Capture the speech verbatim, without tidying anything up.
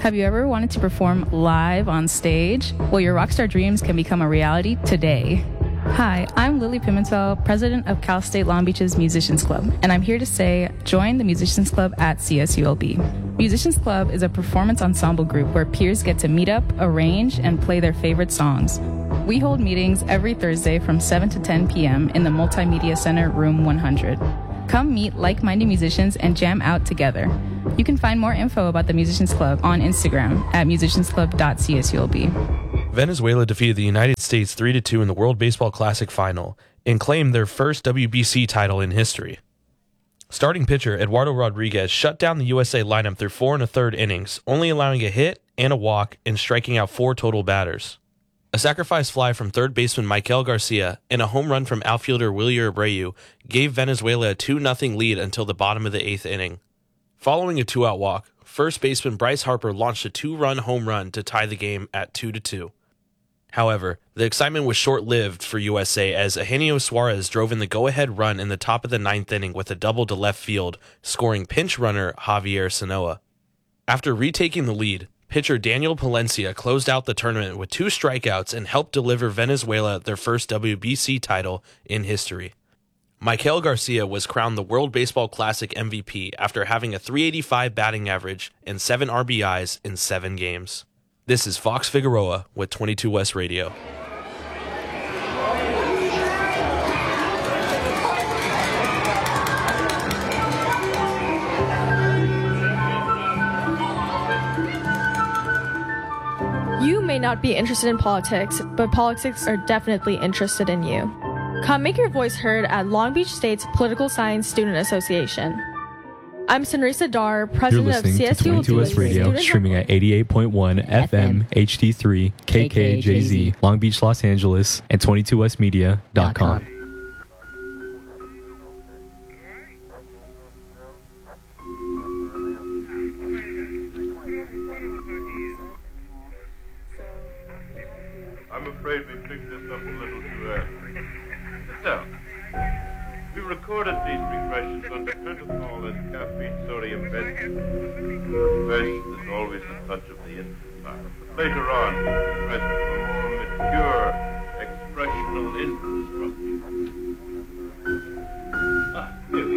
Have you ever wanted to perform live on stage? Well, your rockstar dreams can become a reality today. Hi, I'm Lily Pimentel, president of Cal State Long Beach's Musicians Club, and I'm here to say join the Musicians Club at C S U L B. Musicians Club is a performance ensemble group where peers get to meet up, arrange, and play their favorite songs. We hold meetings every Thursday from seven to ten p.m. in the Multimedia Center, room one hundred. Come meet like-minded musicians and jam out together. You can find more info about the Musicians Club on Instagram at musicians club dot c s u l b. Venezuela defeated the United States three to two in the World Baseball Classic final and claimed their first W B C title in history. Starting pitcher Eduardo Rodriguez shut down the U S A lineup through four and a third innings, only allowing a hit and a walk and striking out four total batters. A sacrifice fly from third baseman Michael Garcia and a home run from outfielder Wilyer Abreu gave Venezuela a two nothing lead until the bottom of the eighth inning. Following a two-out walk, first baseman Bryce Harper launched a two-run home run to tie the game at two to two. However, the excitement was short-lived for U S A as Eugenio Suarez drove in the go-ahead run in the top of the ninth inning with a double to left field, scoring pinch runner Javier Sanoa. After retaking the lead, pitcher Daniel Palencia closed out the tournament with two strikeouts and helped deliver Venezuela their first W B C title in history. Michael Garcia was crowned the World Baseball Classic M V P after having a three eighty-five batting average and seven R B Is in seven games. This is Fox Figueroa with twenty-two West Radio. You may not be interested in politics, but politics are definitely interested in you. Come make your voice heard at Long Beach State's Political Science Student Association. I'm Sunrisa Dar, president of C S U L B. You're listening to twenty-two West Radio, streaming at eighty-eight point one F M, H D three, K K J Z, Long Beach, Los Angeles, and twenty-two west media dot com. I'm afraid we picked this up a little too early. Sit down. We recorded these regressions under pentothal and caffeine sodium benzene. First, there's always a touch of the infantile, but later on, the rest of a more mature, expressional infrastructure. Ah, here we